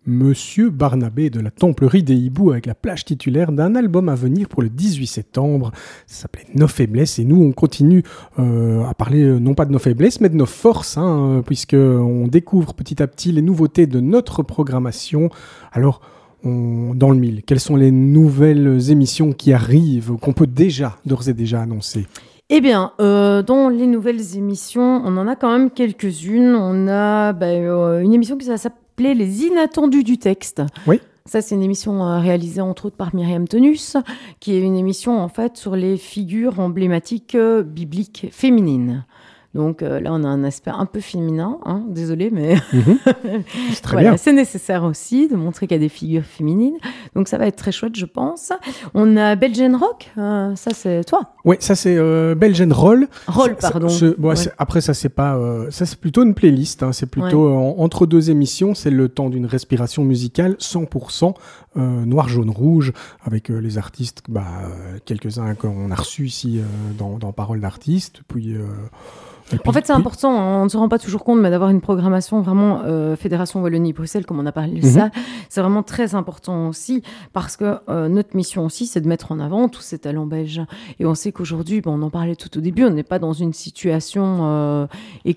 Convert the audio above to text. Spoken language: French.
Monsieur Barnabé de la Templerie des Hiboux avec la plage titulaire d'un album à venir pour le 18 septembre. Ça s'appelait Nos faiblesses et nous on continue à parler non pas de nos faiblesses mais de nos forces puisqu'on découvre petit à petit les nouveautés de notre programmation. Alors dans le mille, quelles sont les nouvelles émissions qui arrivent, qu'on peut d'ores et déjà annoncer ? Eh bien, dans les nouvelles émissions, on en a quand même quelques-unes. On a une émission qui s'appelait Les Inattendus du texte. Oui. Ça, c'est une émission réalisée entre autres par Myriam Tonus, qui est une émission en fait sur les figures emblématiques bibliques féminines. Donc là, on a un aspect un peu féminin, désolé, mais C'est très bien. C'est nécessaire aussi de montrer qu'il y a des figures féminines. Donc ça va être très chouette, je pense. On a Belgian Rock, ça c'est toi. Oui, ça c'est Belgian Roll. Pardon. Après, ça c'est pas, ça c'est plutôt une playlist. C'est plutôt entre deux émissions. C'est le temps d'une respiration musicale 100% noir, jaune, rouge, avec les artistes, quelques-uns qu'on a reçus ici dans Paroles d'artistes. Puis en fait, c'est important, on ne se rend pas toujours compte, mais d'avoir une programmation vraiment Fédération Wallonie-Bruxelles, comme on a parlé de ça, c'est vraiment très important aussi, parce que notre mission aussi, c'est de mettre en avant tous ces talents belges. Et on sait qu'aujourd'hui, on en parlait tout au début, on n'est pas dans une situation